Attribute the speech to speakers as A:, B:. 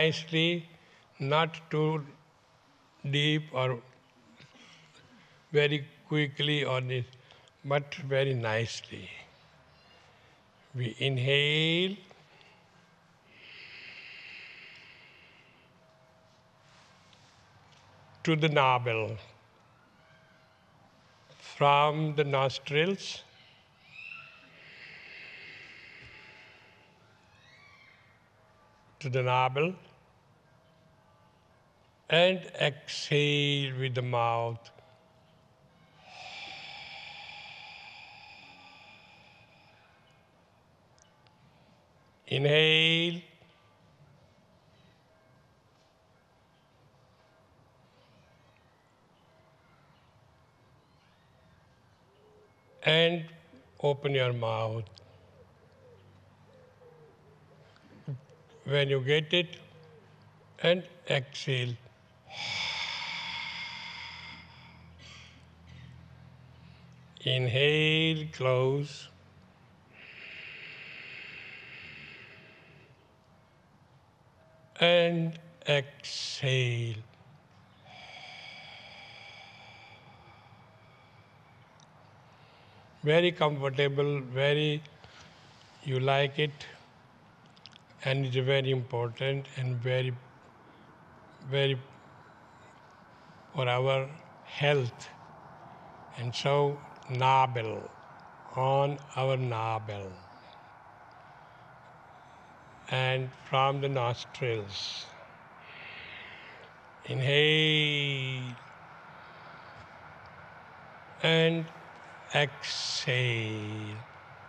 A: nicely, not too deep or very quickly on it, but very nicely. We inhale to the navel, from the nostrils to the navel, and exhale with the mouth. Inhale. And open your mouth. When you get it, and exhale. Inhale, close. And exhale. Very comfortable, very, you like it, and it's very important and very, very for our health. And so, navel, on our navel, and from the nostrils. Inhale and exhale.